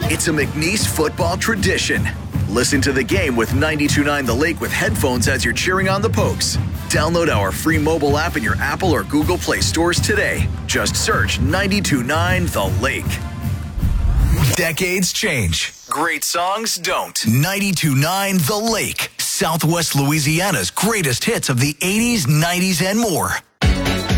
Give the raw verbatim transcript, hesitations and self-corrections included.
It's a McNeese football tradition. Listen to the game with ninety-two point nine The Lake with headphones as you're cheering on the Pokes. Download our free mobile app in your Apple or Google Play stores today. Just search ninety-two point nine The Lake. Decades change. Great songs don't. ninety-two point nine The Lake. Southwest Louisiana's greatest hits of the eighties, nineties, and more.